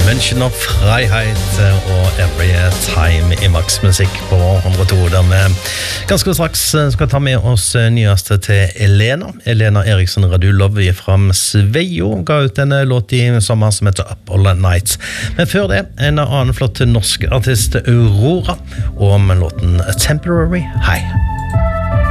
München of Freiheit og Every Time I Max Musikk på 102 der vi ganske straks skal ta med oss nyeste til Elena Eriksson Radulov fra Sveio ga ut en låt I sommer som heter Up All Nights men før det en annen flott norsk artist Aurora og med låten A Temporary High